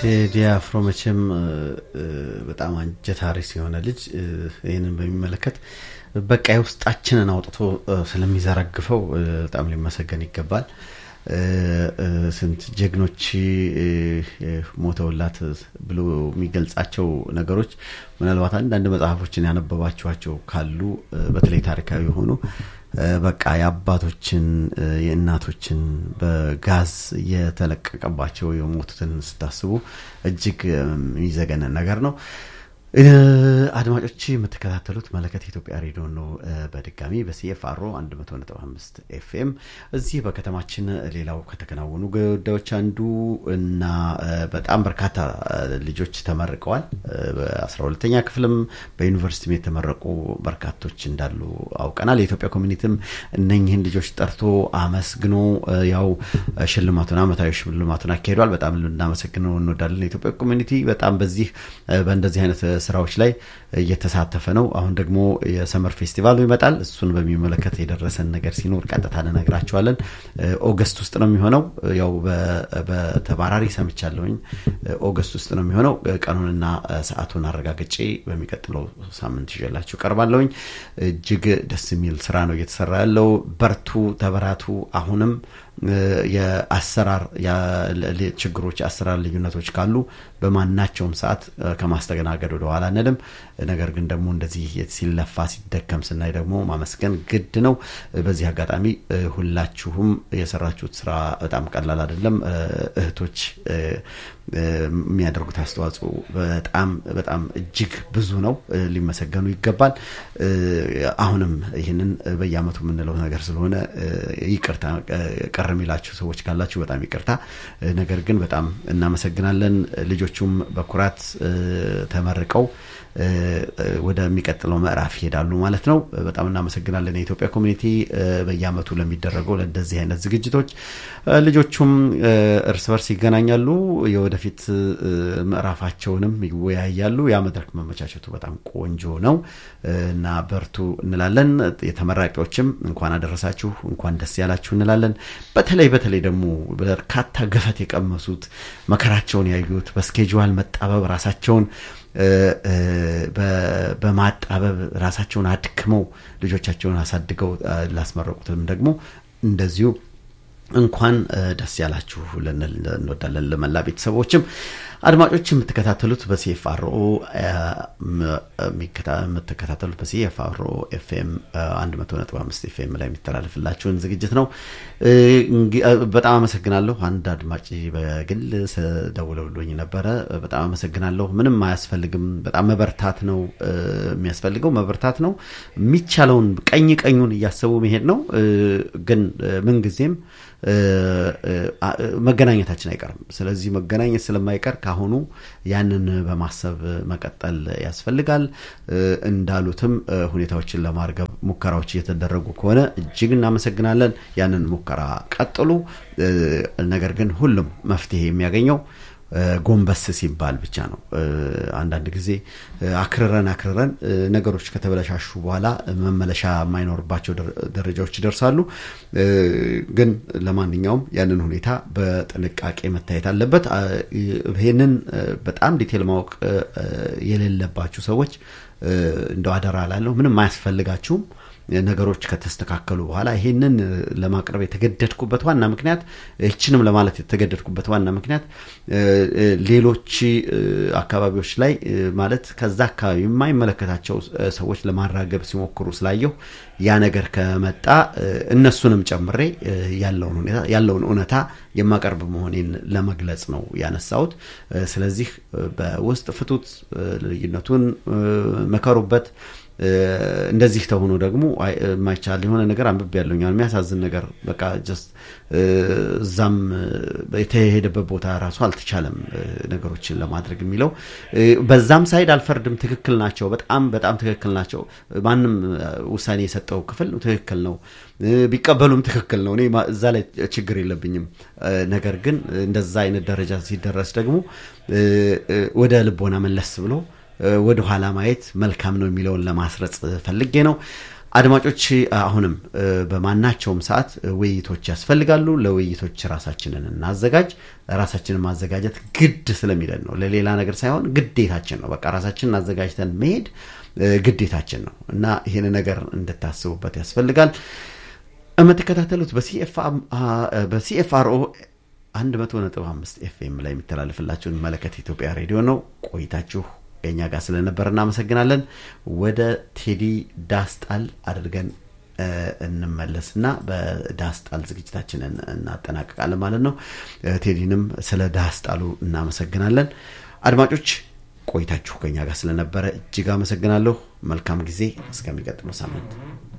ቴዲ አፍሮ መቼም በጣም አንጀታሪስ የሆነ ልጅ ይሄንን በሚመለከት በቃ ውስጣችንን አውጥቶ ስለሚዘረግፈው በጣም ሊመሰገን ይገባል። ስንት ጀግኖች ሞተውላት ብሎ የሚገልጻቸው ነገሮች ምናልባት አንድ መጽሐፎችን ያነበባችኋቸው ካሉ በተለይ ታሪካዊ ሆኖ በቃ የአባቶችን የእናቶችን በጋዝ የተለቀቀባቸው የሞቱትን ስታስቡ እጅግ የሚዘገነን ነገር ነው። አድማጮች የምትከታተሉት መለከት ኢትዮጵያ ሬዲዮ ነው። በድጋሚ በሲኤፍአርኦ 100.5 ኤፍኤም እዚህ በከተማችን ሌላው ከተከናወኑ ጉዳዮች አንዱ እና በጣም በርካታ ልጆች ተመርቀዋል። በ12ኛ ክፍልም በዩኒቨርሲቲም የተመረቁ በርካቶች እንዳሉ አውቀናል። የኢትዮጵያ ኮሚኒቲም እነኚህን ልጆች ጠርቶ አመስግኖ ያው ሽልማቱን አመታዊ ሽልማቱን አካሂዷል። በጣም ልናመሰግነው እንወዳለን። የኢትዮጵያ ኮሚኒቲ በጣም በዚህ በእንደዚህ አይነት ስራዎች ላይ እየተሳተፈ ነው። አሁን ደግሞ የሰመር ፌስቲቫሉ ይመጣል። እሱን በሚመለከት የደረሰን ነገር ሲኖር ቀጥታ እንነግራችኋለን። ኦገስት ውስጥ ነው የሚሆነው። ያው በተባራሪ ሰምቻለሁኝ ኦገስት ውስጥ ነው የሚሆነው። ቀኑንና ሰዓቱን አረጋግጬ በሚቀጥለው ሳምንት ይዤላችሁ ቀርባለሁኝ። እጅግ ደስ የሚል ስራ ነው እየተሰራ ያለው። በርቱ፣ ተበራቱ። አሁንም የአሰራር ችግሮች አሰራር ልዩነቶች ካሉ በማናቸውም ሰዓት ከማስተናገድ ወደ ኋላ አንልም። ነገር ግን ደግሞ እንደዚህ ሲለፋ ሲደከም ስናይ ደግሞ ማመስገን ግድ ነው። በዚህ አጋጣሚ ሁላችሁም የሰራችሁት ስራ በጣም ቀላል አይደለም። እህቶች የሚያደርጉት አስተዋጽኦ በጣም እጅግ ብዙ ነው። ሊመሰገኑ ይገባል። አሁንም ይሄንን በየአመቱ የምንለው ነገር ስለሆነ ይቅርታ ቀርሚላችሁ ሰዎች ካላችሁ በጣም ይቅርታ። ነገር ግን በጣም እናመሰግናለን። ልጆቹም በኩራት ተመርቀው ወደሚቀጥለው ምዕራፍ ይሄዳሉ ማለት ነው። በጣም እናመሰግናለን። የኢትዮጵያ ኮሚኒቲ በየአመቱ ለሚደረገው ለዚህ አይነት ዝግጅቶች ልጆቹም እርስ በርስ ይገናኛሉ፣ የወደፊት ምዕራፋቸውንም ይወያያሉ። ያ መድረክ መመቻቸቱ በጣም ቆንጆ ነው እና በርቱ እንላለን። የተመራቂዎችም እንኳን አደረሳችሁ እንኳን ደስ ያላችሁ እንላለን። በተለይ ደግሞ በርካታ ገፈት የቀመሱት መከራቸውን ያዩት በስኬጁል መጣበብ ራሳቸውን በማጣበብ ራሳቸውን አድክመው ልጆቻቸውን አሳድገው ላስመረቁትም ደግሞ እንደዚሁ እንኳን ደስ ያላችሁ እንወዳለን። ለመላ ቤተሰቦችም አድማጮች የምትከታተሉት በሲኤፍአርኦ የምትከታተሉት በሲኤፍአርኦ ኤፍኤም 100.5 ኤፍኤም ላይ የሚተላለፍላችሁን ዝግጅት ነው። በጣም አመሰግናለሁ። አንድ አድማጭ በግል ደውለውልኝ ነበር። በጣም አመሰግናለሁ። ምንም አያስፈልግም። በጣም መበርታት ነው የሚያስፈልገው። መበርታት ነው የሚቻለውን ቀኙን እያሰቡ መሄድ ነው። ግን ምን ጊዜም መገናኘታችን አይቀርም። ስለዚህ መገናኘት ስለማይቀር ካሁኑ ያንን በማሰብ መቀጠል ያስፈልጋል። እንዳሉትም ሁኔታዎችን ለማርገብ ሙከራዎች እየተደረጉ ከሆነ እጅግ እናመሰግናለን። ያንን ሙከራ ቀጥሉ። ነገር ግን ሁሉም መፍትሄ የሚያገኘው ጎንበስ ሲባል ብቻ ነው። አንዳንድ ጊዜ አክረረን ነገሮች ከተበላሻሹ በኋላ መመለሻ የማይኖርባቸው ደረጃዎች ይደርሳሉ። ግን ለማንኛውም ያንን ሁኔታ በጥንቃቄ መታየት አለበት። ይሄንን በጣም ዲቴል ማወቅ የሌለባችሁ ሰዎች እንደው አደራ አላለሁ። ምንም አያስፈልጋችሁም። ነገሮች ከተስተካከሉ በኋላ ይሄንን ለማቅረብ የተገደድኩበት ዋና ምክንያት እቺንም ለማለት የተገደድኩበት ዋና ምክንያት ሌሎች አካባቢዎች ላይ ማለት ከዛ አካባቢ የማይመለከታቸው ሰዎች ለማራገብ ሲሞክሩ ስላየው ያ ነገር ከመጣ እነሱንም ጨምሬ ያለውን እውነታ የማቀርብ መሆኔን ለመግለጽ ነው ያነሳሁት። ስለዚህ በውስጥ ፍቱት፣ ልዩነቱን መከሩበት። እንደዚህ ተሆኖ ደግሞ ማይቻል የሆነ ነገር አንብብ ያለውኛል የሚያሳዝን ነገር በቃ just ዛም የተሄደበት ቦታ ራሱ አልተቻለም ነገሮችን ለማድረግ የሚለው በዛም ሳይድ አልፈርድም። ትክክል ናቸው። በጣም ትክክል ናቸው። ማንም ውሳኔ የሰጠው ክፍል ትክክል ነው። ቢቀበሉም ትክክል ነው። እኔ እዛ ላይ ችግር የለብኝም። ነገር ግን እንደዛ አይነት ደረጃ ሲደረስ ደግሞ ወደ ልቦና መለስ ብሎ ወደ ኋላ ማየት መልካም ነው የሚለውን ለማስረጽ ፈልጌ ነው። አድማጮች አሁንም በማናቸውም ሰዓት ውይይቶች ያስፈልጋሉ ለውይይቶች ራሳችንን እናዘጋጅ ራሳችንን ማዘጋጀት ግድ ስለሚለን ነው ለሌላ ነገር ሳይሆን ግዴታችን ነው በቃ ራሳችንን አዘጋጅተን መሄድ ግዴታችን ነው እና ይሄን ነገር እንድታስቡበት ያስፈልጋል እመተከታተሉት በሲኤፍአርኦ 100.5 ኤፍኤም ላይ የሚተላለፍላችሁን መለከት ኢትዮጵያ ሬዲዮ ነው ቆይታችሁ የኛ ጋር ስለነበርና እናመሰግናለን ወደ ቴዲ ዳስጣል አድርገን እንመለስና በዳስጣል ዝግጅታችንን እናጠናቀቃለን ማለት ነው ቴዲንም ስለ ዳስጣሉ እናመሰግናለን አድማጮች ቆይታችሁ ከኛ ጋር ስለነበረ እጅግ አመሰግናለሁ መልካም ጊዜ እስከሚቀጥለው ሳምንት